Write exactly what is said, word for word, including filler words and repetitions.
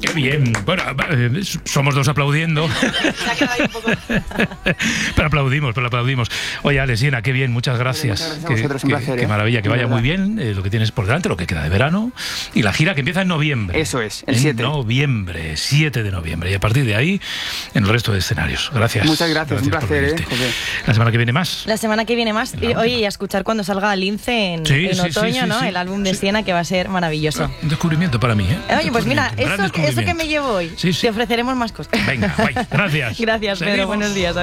Qué bien. Bueno, eh, somos dos aplaudiendo. Se ha quedado ahí un poco. Pero aplaudimos, pero aplaudimos. Oye, Ale, Siena, qué bien, muchas gracias. Muchas gracias a Qué, vosotros, un qué- placer, qué ¿eh? maravilla, que De vaya verdad. muy bien eh, lo que tienes por delante, lo que queda de verano. Y la gira que empieza en noviembre. Eso es, el En siete. noviembre, siete de noviembre. Y a partir de ahí, en el resto de escenarios. Gracias. Muchas gracias, un por placer, venirte. ¿eh, José? La semana que viene más. La semana que viene más. Y, oye, y a escuchar cuando salga Lince en, Sí, en sí, sí, otoño, sí, ¿no? sí. El álbum de Sí. Siena, que va a ser maravilloso. Un descubrimiento para mí, ¿eh? Oye, pues mira, Descubrimiento, gran eso, eso que descubrimiento. me llevo hoy, Sí, sí. te ofreceremos más cosas. Venga, guay. Gracias. Gracias, Pedro. Seguimos. Buenos días.